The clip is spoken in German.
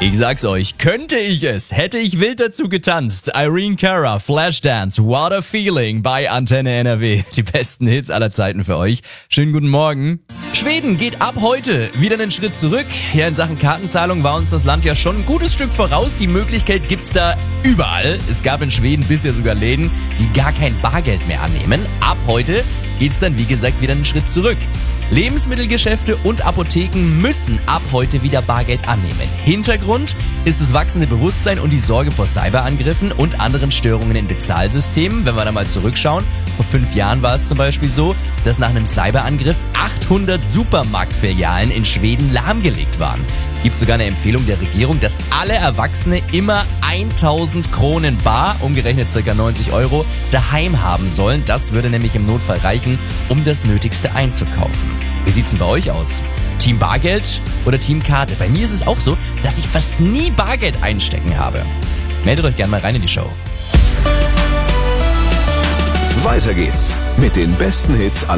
Ich sag's euch, könnte ich es, hätte ich wild dazu getanzt. Irene Cara, Flashdance, What a Feeling bei Antenne NRW. Die besten Hits aller Zeiten für euch. Schönen guten Morgen. Schweden geht ab heute wieder einen Schritt zurück. Ja, in Sachen Kartenzahlung war uns das Land ja schon ein gutes Stück voraus. Die Möglichkeit gibt's da überall. Es gab in Schweden bisher sogar Läden, die gar kein Bargeld mehr annehmen. Ab heute geht's dann, wie gesagt, wieder einen Schritt zurück. Lebensmittelgeschäfte und Apotheken müssen ab heute wieder Bargeld annehmen. Hintergrund ist das wachsende Bewusstsein und die Sorge vor Cyberangriffen und anderen Störungen in Bezahlsystemen. Wenn wir da mal zurückschauen, vor 5 Jahren war es zum Beispiel so, dass nach einem Cyberangriff 800 Supermarktfilialen in Schweden lahmgelegt waren. Gibt sogar eine Empfehlung der Regierung, dass alle Erwachsene immer 1000 Kronen bar, umgerechnet ca. 90 €, daheim haben sollen. Das würde nämlich im Notfall reichen, um das Nötigste einzukaufen. Wie sieht's denn bei euch aus? Team Bargeld oder Team Karte? Bei mir ist es auch so, dass ich fast nie Bargeld einstecken habe. Meldet euch gerne mal rein in die Show. Weiter geht's mit den besten Hits